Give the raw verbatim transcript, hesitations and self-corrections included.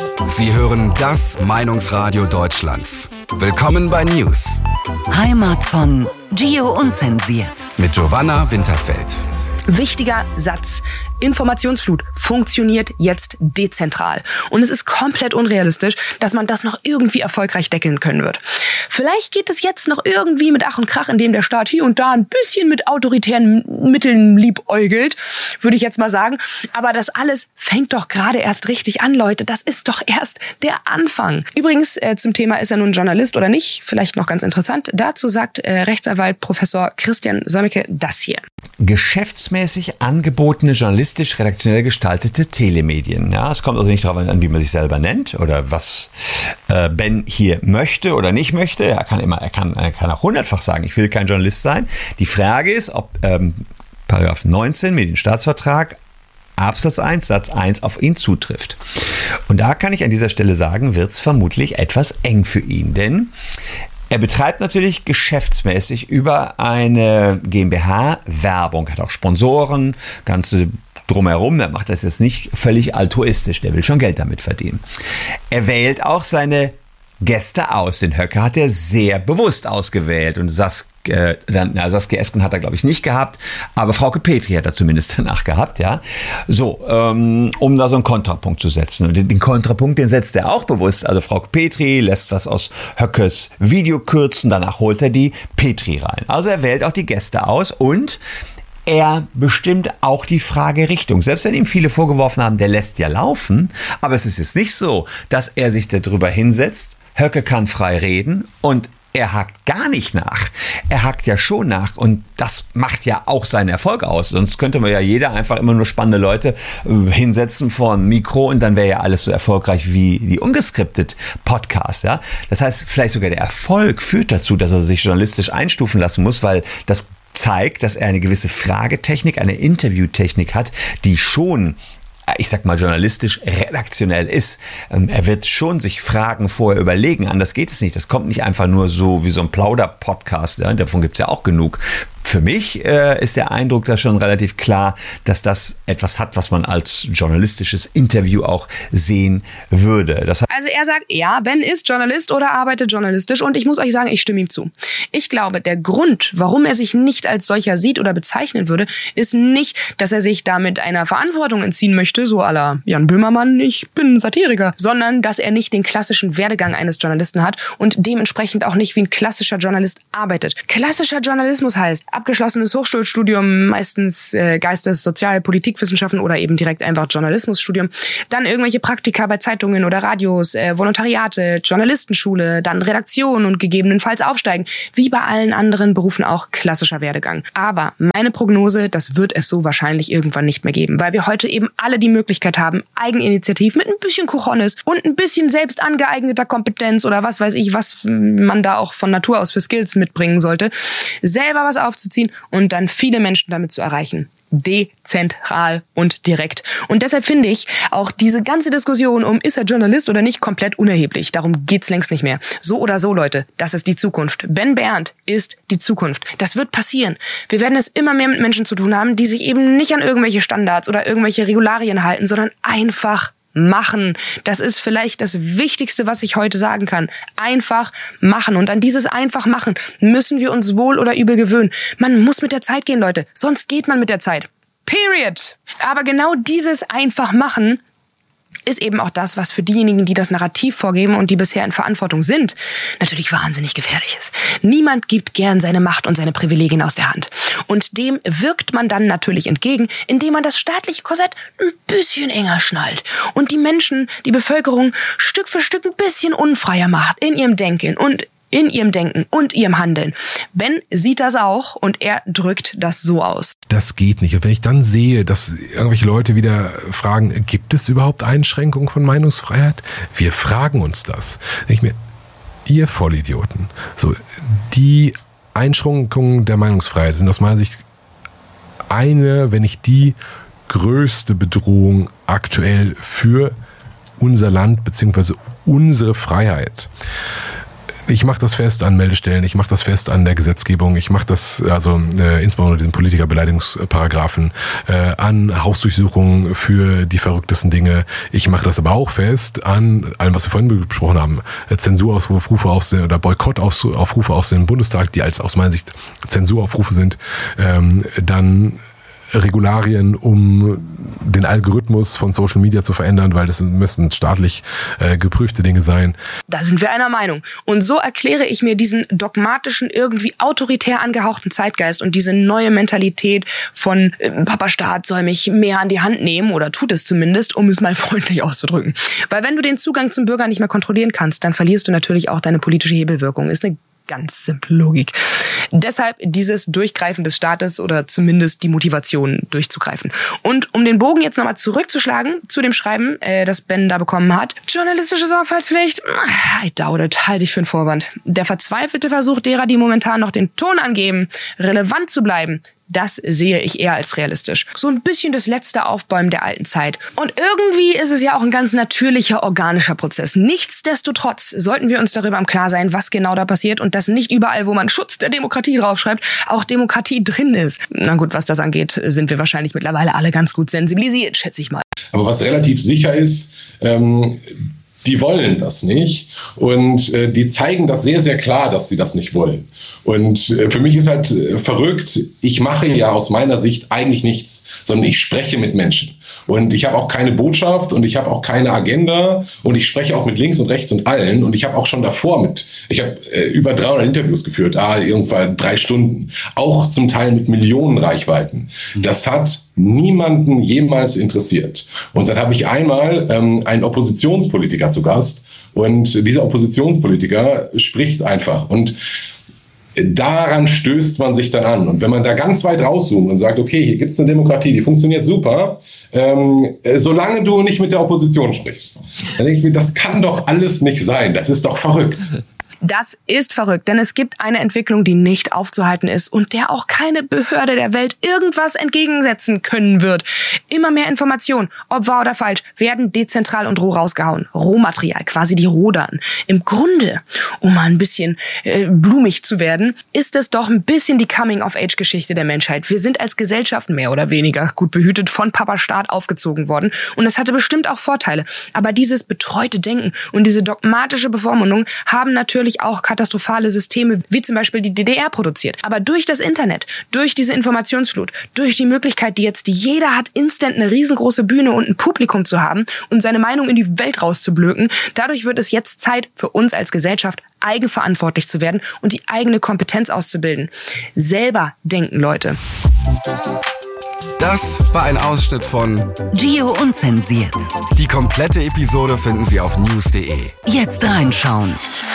Sie hören das Meinungsradio Deutschlands. Willkommen bei News. Heimat von Gio Unzensiert. Mit Giovanna Winterfeld. Wichtiger Satz. Informationsflut funktioniert jetzt dezentral. Und es ist komplett unrealistisch, dass man das noch irgendwie erfolgreich deckeln können wird. Vielleicht geht es jetzt noch irgendwie mit Ach und Krach, indem der Staat hier und da ein bisschen mit autoritären Mitteln liebäugelt, würde ich jetzt mal sagen. Aber das alles fängt doch gerade erst richtig an, Leute. Das ist doch erst der Anfang. Übrigens, äh, zum Thema, ist er nun Journalist oder nicht? Vielleicht noch ganz interessant. Dazu sagt äh, Rechtsanwalt Professor Christian Solmecke das hier. Geschäftsmäßig angebotene, journalistisch redaktionell gestaltete Telemedien. Ja, es kommt also nicht darauf an, wie man sich selber nennt oder was äh, Ben hier möchte oder nicht möchte. Er kann immer, er kann, er kann auch hundertfach sagen, ich will kein Journalist sein. Die Frage ist, ob ähm, Paragraph neunzehn Medienstaatsvertrag Absatz eins, Satz eins auf ihn zutrifft. Und da kann ich an dieser Stelle sagen, wird es vermutlich etwas eng für ihn, denn er betreibt natürlich geschäftsmäßig über eine GmbH Werbung, hat auch Sponsoren, ganze drumherum. Er macht das jetzt nicht völlig altruistisch, der will schon Geld damit verdienen. Er wählt auch seine Gäste aus. Den Höcke hat er sehr bewusst ausgewählt und Sas, äh, dann, na, Saskia Esken hat er, glaube ich, nicht gehabt, aber Frauke Petry hat er zumindest danach gehabt, ja. So, ähm, um da so einen Kontrapunkt zu setzen. Und den, den Kontrapunkt, den setzt er auch bewusst. Also Frauke Petry lässt was aus Höckes Video kürzen, danach holt er die Petry rein. Also er wählt auch die Gäste aus und er bestimmt auch die Fragerichtung. Selbst wenn ihm viele vorgeworfen haben, der lässt ja laufen, aber es ist jetzt nicht so, dass er sich darüber hinsetzt, Höcke kann frei reden und er hakt gar nicht nach. Er hakt ja schon nach und das macht ja auch seinen Erfolg aus. Sonst könnte man ja jeder einfach immer nur spannende Leute äh, hinsetzen vor ein Mikro und dann wäre ja alles so erfolgreich wie die ungeskriptet Podcasts. Ja? Das heißt, vielleicht sogar der Erfolg führt dazu, dass er sich journalistisch einstufen lassen muss, weil das zeigt, dass er eine gewisse Fragetechnik, eine Interviewtechnik hat, die schon, ich sag mal, journalistisch redaktionell ist. Er wird schon sich Fragen vorher überlegen, anders geht es nicht. Das kommt nicht einfach nur so wie so ein Plauder-Podcast, ja? Davon gibt es ja auch genug. Für mich äh, ist der Eindruck da schon relativ klar, dass das etwas hat, was man als journalistisches Interview auch sehen würde. Das also er sagt, ja, Ben ist Journalist oder arbeitet journalistisch und ich muss euch sagen, ich stimme ihm zu. Ich glaube, der Grund, warum er sich nicht als solcher sieht oder bezeichnen würde, ist nicht, dass er sich damit einer Verantwortung entziehen möchte, so à la Jan Böhmermann, ich bin Satiriker, sondern dass er nicht den klassischen Werdegang eines Journalisten hat und dementsprechend auch nicht wie ein klassischer Journalist arbeitet. Klassischer Journalismus heißt, abgeschlossenes Hochschulstudium, meistens äh, Geistes-, Sozial-, Politikwissenschaften oder eben direkt einfach Journalismusstudium. Dann irgendwelche Praktika bei Zeitungen oder Radios, äh, Volontariate, Journalistenschule, dann Redaktion und gegebenenfalls aufsteigen. Wie bei allen anderen Berufen auch klassischer Werdegang. Aber meine Prognose, das wird es so wahrscheinlich irgendwann nicht mehr geben, weil wir heute eben alle die Möglichkeit haben, Eigeninitiativ mit ein bisschen Cojones und ein bisschen selbst angeeigneter Kompetenz oder was weiß ich, was man da auch von Natur aus für Skills mitbringen sollte, selber was aufzuziehen und dann viele Menschen damit zu erreichen. Dezentral und direkt. Und deshalb finde ich auch diese ganze Diskussion um, ist er Journalist oder nicht, komplett unerheblich. Darum geht's längst nicht mehr. So oder so, Leute, das ist die Zukunft. Ben Berndt ist die Zukunft. Das wird passieren. Wir werden es immer mehr mit Menschen zu tun haben, die sich eben nicht an irgendwelche Standards oder irgendwelche Regularien halten, sondern einfach machen. Das ist vielleicht das Wichtigste, was ich heute sagen kann. Einfach machen. Und an dieses einfach machen müssen wir uns wohl oder übel gewöhnen. Man muss mit der Zeit gehen, Leute. Sonst geht man mit der Zeit. Period. Aber genau dieses einfach machen ist eben auch das, was für diejenigen, die das Narrativ vorgeben und die bisher in Verantwortung sind, natürlich wahnsinnig gefährlich ist. Niemand gibt gern seine Macht und seine Privilegien aus der Hand. Und dem wirkt man dann natürlich entgegen, indem man das staatliche Korsett ein bisschen enger schnallt und die Menschen, die Bevölkerung Stück für Stück ein bisschen unfreier macht in ihrem Denken und in ihrem Denken und ihrem Handeln. Ben sieht das auch und er drückt das so aus. Das geht nicht. Und wenn ich dann sehe, dass irgendwelche Leute wieder fragen, gibt es überhaupt Einschränkungen von Meinungsfreiheit? Wir fragen uns das. Ich mir, ihr Vollidioten, so, die Einschränkungen der Meinungsfreiheit sind aus meiner Sicht eine, wenn nicht die größte Bedrohung aktuell für unser Land bzw. unsere Freiheit. Ich mache das fest an Meldestellen, ich mache das fest an der Gesetzgebung, ich mache das, also äh, insbesondere diesen Politikerbeleidigungsparagraphen, äh, an Hausdurchsuchungen für die verrücktesten Dinge. Ich mache das aber auch fest an allem, was wir vorhin besprochen haben, äh, Zensuraufrufe aus den, oder Boykottaufrufe aus dem Bundestag, die als aus meiner Sicht Zensuraufrufe sind, ähm, dann Regularien, um den Algorithmus von Social Media zu verändern, weil das müssen staatlich äh, geprüfte Dinge sein. Da sind wir einer Meinung. Und so erkläre ich mir diesen dogmatischen, irgendwie autoritär angehauchten Zeitgeist und diese neue Mentalität von äh, Papa Staat soll mich mehr an die Hand nehmen oder tut es zumindest, um es mal freundlich auszudrücken. Weil wenn du den Zugang zum Bürger nicht mehr kontrollieren kannst, dann verlierst du natürlich auch deine politische Hebelwirkung. Ist eine ganz simple Logik. Deshalb dieses Durchgreifen des Staates oder zumindest die Motivation durchzugreifen. Und um den Bogen jetzt nochmal zurückzuschlagen zu dem Schreiben, äh, das Ben da bekommen hat. Journalistische Sorgfaltspflicht? I doubt it. Halte ich für einen Vorwand. Der verzweifelte Versuch derer, die momentan noch den Ton angeben, relevant zu bleiben, das sehe ich eher als realistisch. So ein bisschen das letzte Aufbäumen der alten Zeit. Und irgendwie ist es ja auch ein ganz natürlicher, organischer Prozess. Nichtsdestotrotz sollten wir uns darüber im Klaren sein, was genau da passiert und dass nicht überall, wo man Schutz der Demokratie draufschreibt, auch Demokratie drin ist. Na gut, was das angeht, sind wir wahrscheinlich mittlerweile alle ganz gut sensibilisiert, schätze ich mal. Aber was relativ sicher ist, ähm, die wollen das nicht und äh, die zeigen das sehr, sehr klar, dass sie das nicht wollen. Und äh, für mich ist halt äh, verrückt, ich mache ja aus meiner Sicht eigentlich nichts, sondern ich spreche mit Menschen. Und ich habe auch keine Botschaft und ich habe auch keine Agenda und ich spreche auch mit links und rechts und allen und ich habe auch schon davor mit, ich habe äh, über dreihundert Interviews geführt, ah, irgendwann drei Stunden, auch zum Teil mit Millionen Reichweiten. Das hat niemanden jemals interessiert. Und dann habe ich einmal ähm, einen Oppositionspolitiker zu Gast und dieser Oppositionspolitiker spricht einfach und daran stößt man sich dann an. Und wenn man da ganz weit rauszoomt und sagt, okay, hier gibt es eine Demokratie, die funktioniert super, ähm, solange du nicht mit der Opposition sprichst, dann denke ich mir, das kann doch alles nicht sein. Das ist doch verrückt. Das ist verrückt, denn es gibt eine Entwicklung, die nicht aufzuhalten ist und der auch keine Behörde der Welt irgendwas entgegensetzen können wird. Immer mehr Informationen, ob wahr oder falsch, werden dezentral und roh rausgehauen. Rohmaterial, quasi die Rohdaten. Im Grunde, um mal ein bisschen äh, blumig zu werden, ist es doch ein bisschen die Coming-of-Age-Geschichte der Menschheit. Wir sind als Gesellschaft mehr oder weniger gut behütet von Papa Staat aufgezogen worden und es hatte bestimmt auch Vorteile. Aber dieses betreute Denken und diese dogmatische Bevormundung haben natürlich auch katastrophale Systeme, wie zum Beispiel die D D R produziert. Aber durch das Internet, durch diese Informationsflut, durch die Möglichkeit, die jetzt jeder hat, instant eine riesengroße Bühne und ein Publikum zu haben und seine Meinung in die Welt rauszublöken, dadurch wird es jetzt Zeit für uns als Gesellschaft, eigenverantwortlich zu werden und die eigene Kompetenz auszubilden. Selber denken, Leute. Das war ein Ausschnitt von Gio Unzensiert. Die komplette Episode finden Sie auf news punkt de. Jetzt reinschauen.